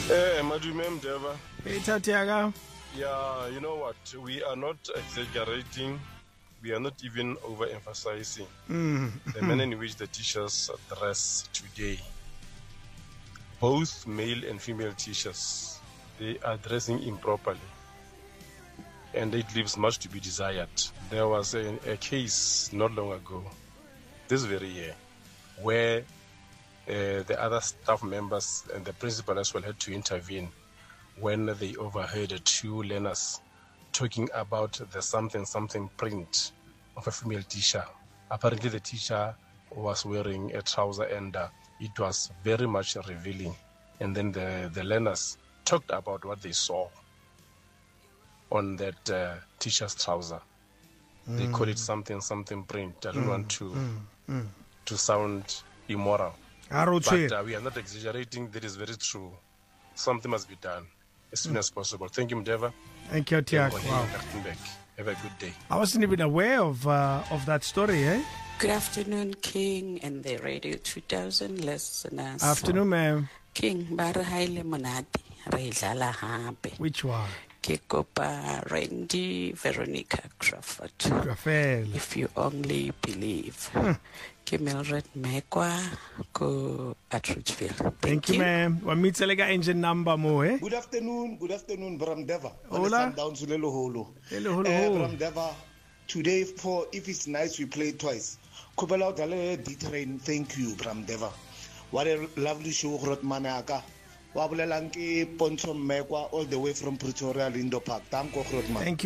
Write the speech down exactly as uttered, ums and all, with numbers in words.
Eh, Madume Mdeva. Hey, Tatiaga. Yeah, you know what? We are not exaggerating. We are not even overemphasizing Mm. the manner in which the teachers dress today. Both male and female teachers, they are dressing improperly. And it leaves much to be desired. There was a, a case not long ago, this very year, where uh, the other staff members and the principal as well had to intervene when they overheard two learners talking about the something something print of a female teacher. Apparently the teacher was wearing a trouser and uh, it was very much revealing. And then the, the learners talked about what they saw on that uh, teacher's trouser. Mm. They call it something something print. I don't mm. want to mm. Mm. to sound immoral. But uh, we are not exaggerating. That is very true. Something must be done as soon as possible. Thank you, Mdeva. Thank you, Tiak. Wow. Have a good day. I wasn't even aware of uh, of that story, eh? Good afternoon, King, and the Radio two thousand listeners. Afternoon, ma'am. King, bara haile monati, reidlala hape. Which one? Kikopa Randy Veronica Crawford. Crawford. If you only believe. Hmm. Kimilred Mekwa ko at Ridgeville. Thank, Thank you, ma'am. Wamitselega engine number mo, eh? Good afternoon, good afternoon, Bram Deva. Hola. Down to Lelo Holo. Lelo Holo. Uh, Bram Deva, today for If It's Nice We Play Twice. Kubala Dale D-Train, thank you, Bram Deva. What a lovely show, Rotmanaka. Wabulelanki Poncho Mekwa all the way from Pretoria, Lindo Park. Thank you.